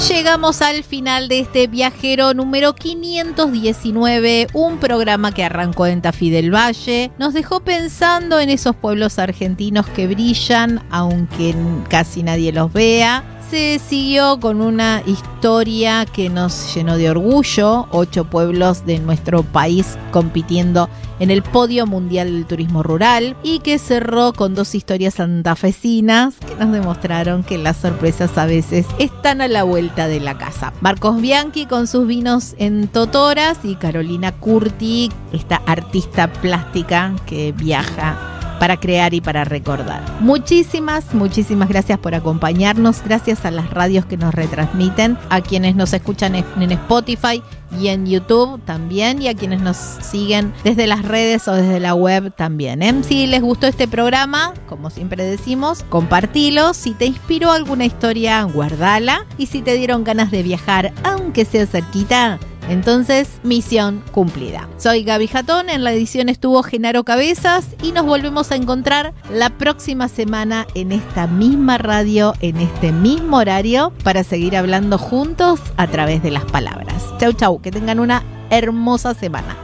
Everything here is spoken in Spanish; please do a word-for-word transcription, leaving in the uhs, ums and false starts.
Llegamos al final de este viajero número quinientos diecinueve, un programa que arrancó en Tafí del Valle. Nos dejó pensando en esos pueblos argentinos que brillan, aunque casi nadie los vea. Se siguió con una historia que nos llenó de orgullo, ocho pueblos de nuestro país compitiendo en el podio mundial del turismo rural, y que cerró con dos historias santafesinas que nos demostraron que las sorpresas a veces están a la vuelta de la casa. Marcos Bianchi con sus vinos en Totoras y Carolina Curti, esta artista plástica que viaja para crear y para recordar. Muchísimas, muchísimas gracias por acompañarnos. Gracias a las radios que nos retransmiten, a quienes nos escuchan en Spotify y en YouTube también, y a quienes nos siguen desde las redes o desde la web también, ¿eh? Si les gustó este programa, como siempre decimos, compartilo. Si te inspiró alguna historia, guardala. Y si te dieron ganas de viajar, aunque sea cerquita, entonces, misión cumplida. Soy Gaby Jatón, en la edición estuvo Genaro Cabezas y nos volvemos a encontrar la próxima semana en esta misma radio, en este mismo horario, para seguir hablando juntos a través de las palabras. Chau, chau, que tengan una hermosa semana.